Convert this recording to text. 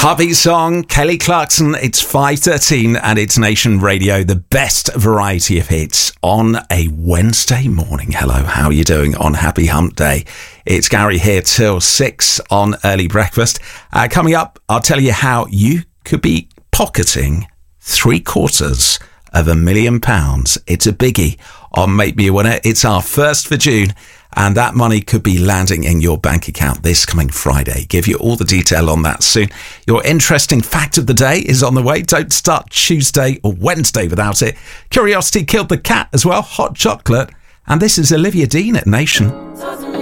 Happy song, Kelly Clarkson. It's 5:13 and it's Nation Radio, the best variety of hits on a Wednesday morning. Hello, how are you doing on Happy Hump Day? It's Gary here till 6 on Early Breakfast. Coming up, I'll tell you how you could be pocketing £750,000. It's a biggie on Make Me a Winner. It's our first for June. And that money could be landing in your bank account this coming Friday. Give you all the detail on that soon. Your interesting fact of the day is on the way. Don't start Tuesday or Wednesday without it. Curiosity killed the cat as well. Hot chocolate. And this is Olivia Dean at Nation.